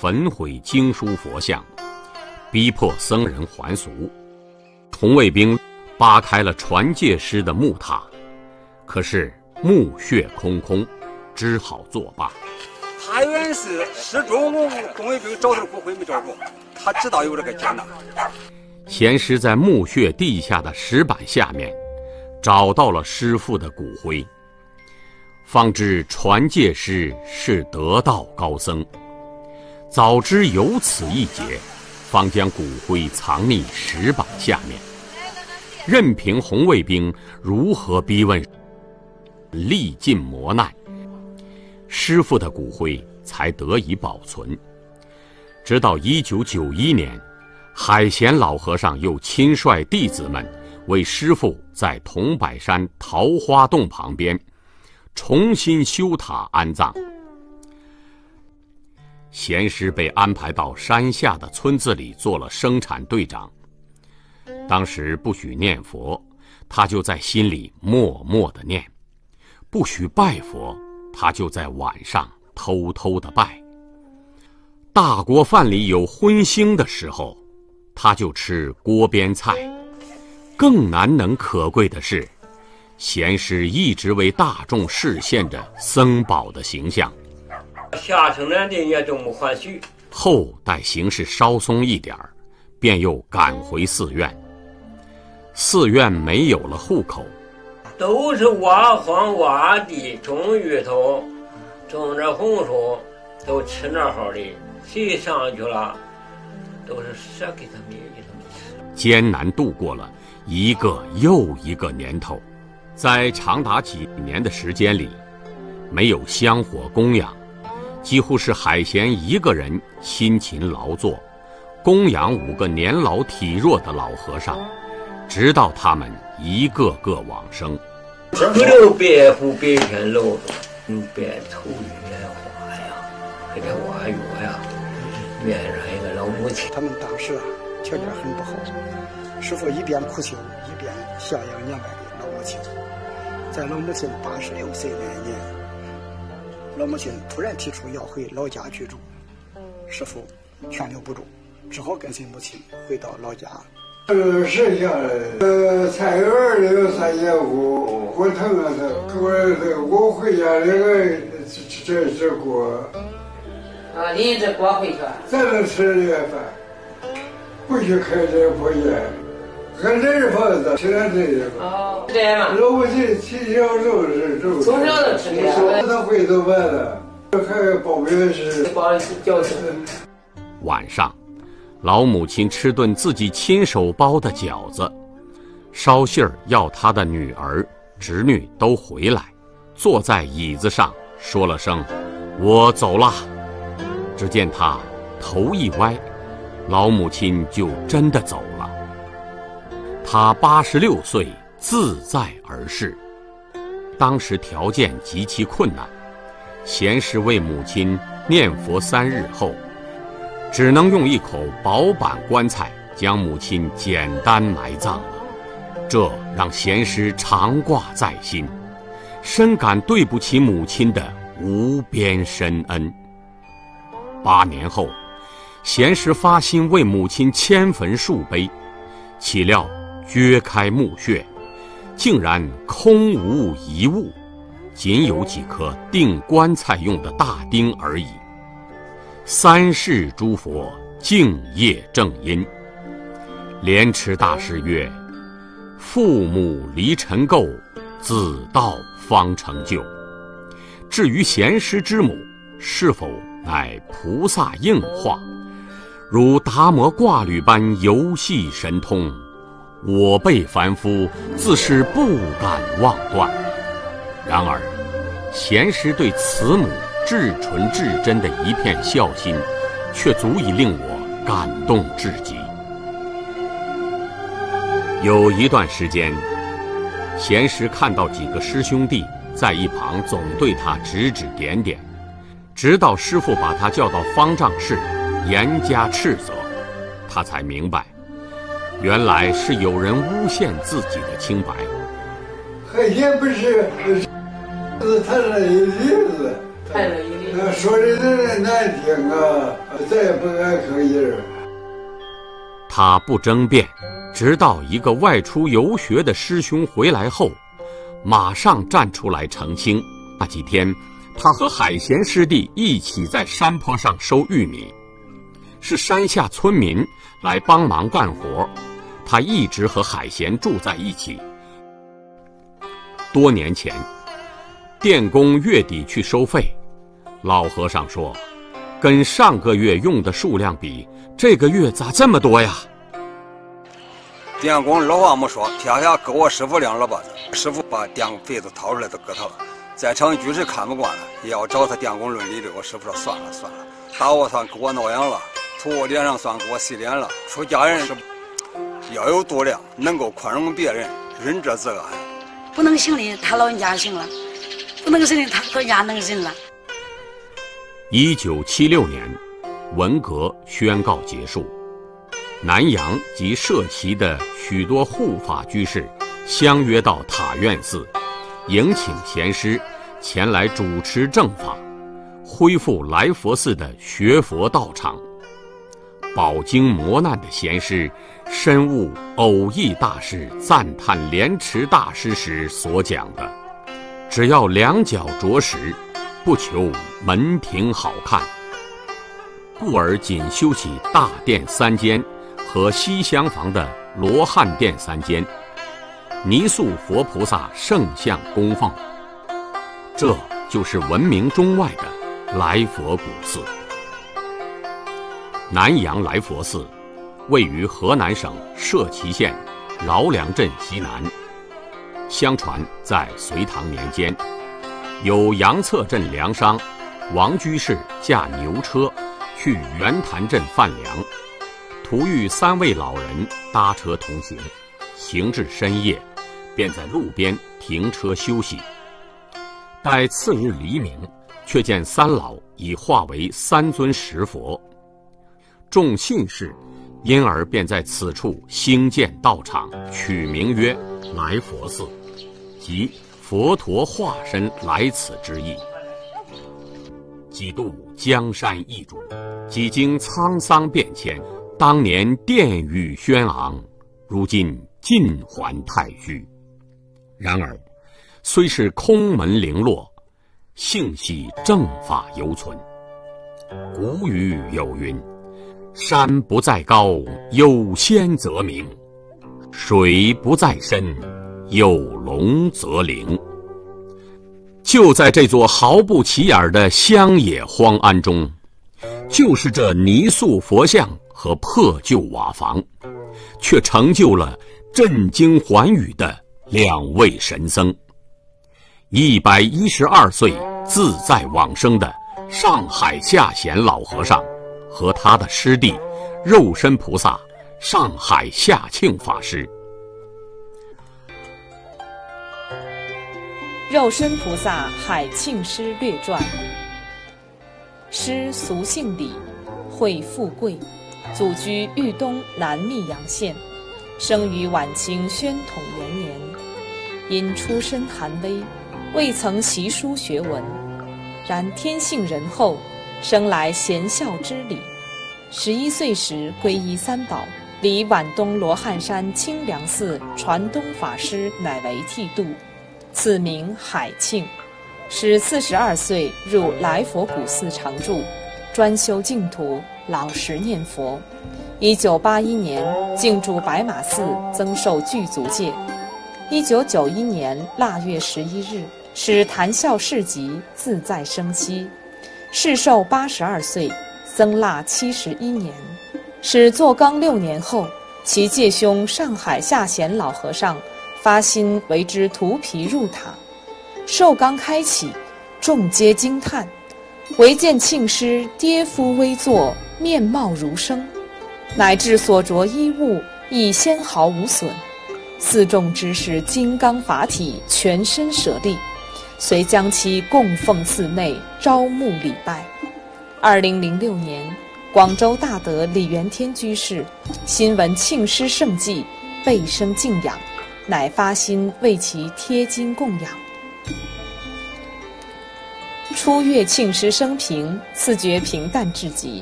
焚毁经书佛像，逼迫僧人还俗。红卫兵扒开了传戒师的木塔，可是墓穴空空，只好作罢。 他原始终红卫兵找他的骨灰没找着，他知道有这个劫难。 贤师在墓穴地下的石板下面找到了师父的骨灰，方知传戒师是得道高僧。早知有此一劫，方将骨灰藏匿石板下面，任凭红卫兵如何逼问，历尽磨难，师父的骨灰才得以保存。直到1991年，海贤老和尚又亲率弟子们为师父在桐柏山桃花洞旁边重新修塔安葬。贤师被安排到山下的村子里做了生产队长。当时不许念佛，他就在心里默默地念；不许拜佛，他就在晚上偷偷地拜。大锅饭里有荤腥的时候，他就吃锅边菜。更难能可贵的是，贤师一直为大众示现着僧宝的形象。 下城南的也都没还许。 后待形势稍松一点，便又赶回寺院。寺院没有了户口， 都是挖荒挖地，种芋头，种着红薯，都吃那好的。谁上去了，都是舍给他们吃。 艰难度过了一个又一个年头，在长达几年的时间里，没有香火供养，几乎是海贤一个人辛勤劳作，供养5个年老体弱的老和尚，直到他们一个个往生。 不留白虎白天露，别头月花呀，还得挖月呀，院上一个老母亲。 他们当时条件很不好，师父一边苦修，一边孝养年迈的老母亲。在老母亲86岁那年，老母亲突然提出要回老家居住，师父劝留不住，只好跟随母亲回到老家。 剩下的菜园里有3间屋，火腾啊的，我回家那个这锅啊，拎着锅回去， 咱能吃这个饭，不许开这破烟，俺这是房子，吃点这个。 哦，这样嘛。 老母亲从小就是从小都吃这个。 他回头完了，还包面是包饺子。 晚上，老母亲吃顿自己亲手包的饺子，捎信儿要她的女儿、侄女都回来，坐在椅子上说了声“我走了”。只见她头一歪，老母亲就真的走了。她86岁，自在而逝。当时条件极其困难，贤师为母亲念佛3日后，只能用一口薄板棺材将母亲简单埋葬了。这让贤师常挂在心，深感对不起母亲的无边深恩。8年后，贤师发心为母亲迁坟树碑，岂料掘开墓穴，竟然空无一物，仅有几颗钉棺材用的大钉而已。3世诸佛敬业正因。莲池大师曰：父母离尘垢，子道方成就。至于贤师之母是否乃菩萨应化，如达摩挂履般游戏神通，我辈凡夫自是不敢妄断。然而贤师对慈母至纯至真的一片孝心，却足以令我感动至极。有一段时间，贤师看到几个师兄弟在一旁总对他指指点点，直到师父把他叫到方丈室严加斥责，他才明白，原来是有人诬陷自己的清白。 海鲜不是谈了一例子， 谈了一例说的那难听啊，再也不敢吭音。 他不争辩，直到一个外出游学的师兄回来后，马上站出来澄清。那几天，他和海贤师弟一起在山坡上收玉米，是山下村民来帮忙干活，他一直和海贤住在一起。多年前，电工月底去收费，老和尚说，跟上个月用的数量比，这个月咋这么多呀？ 电工二话没说，撇下给我师傅2耳巴子，师傅把电费都掏出来都给他了。在场居士看不惯了，也要找他电工论理的。我师傅说算了，打我算给我挠痒了，吐我脸上算给我洗脸了。出家人是要有度量，能够宽容别人，仁者自安。 不能行的他老人家行了，不能行的他老人家能行了。 1976年，文革宣告结束，南阳及社旗的许多护法居士相约到塔院寺，迎请贤师前来主持正法，恢复来佛寺的学佛道场。饱经磨难的贤师深悟偶益大师赞叹莲池大师时所讲的，只要两脚着实，不求门庭好看，故而仅修起大殿3间和西厢房的罗汉殿3间，泥塑佛菩萨圣像供奉。这就是闻名中外的来佛古寺。南阳来佛寺位于河南省社旗县饶梁镇西南。相传在隋唐年间，有杨策镇粮商王居士驾牛车去圆潭镇贩粮，途遇3位老人搭车同行，行至深夜，便在路边停车休息。待次日黎明，却见3老已化为3尊石佛。众信士因而便在此处兴建道场，取名曰来佛寺，即佛陀化身来此之意。几度江山易主，几经沧桑变迁，当年殿宇轩昂，如今尽还太虚。然而虽是空门零落，幸喜正法犹存。古语有云，山不在高，有仙则名；水不在深，有龙则灵。就在这座毫不起眼的乡野荒庵中，就是这泥塑佛像和破旧瓦房，却成就了震惊寰宇的2位神僧：112岁自在往生的上海下贤老和尚和他的师弟肉身菩萨上海下庆法师。 肉身菩萨海庆师略传。师俗姓李，讳富贵，祖居豫东南密阳县，生于晚清宣统元年。因出身寒微，未曾习书学文，然天性仁厚，生来贤孝之礼。11岁时皈依3宝，离皖东罗汉山清凉寺传东法师乃为剃度，赐名海庆。使42岁入来佛古寺常住，专修净土，老实念佛。1981年进驻白马寺，增受具足戒。1991年腊月11日，使谈笑市集，自在生息。世寿82岁，僧腊71年。使做纲6年后，其介兄上海下贤老和尚发心为之涂皮入塔。寿纲开启，众皆惊叹，唯见庆师跌夫微坐，面貌如生，乃至所着衣物亦纤毫无损。寺众知是金刚法体，全身舍利，遂将其供奉寺内，招募礼拜。2006年，广州大德李元天居士新闻庆师圣迹，倍生敬仰，乃发心为其贴金供养。 初阅庆师生平，自觉平淡至极。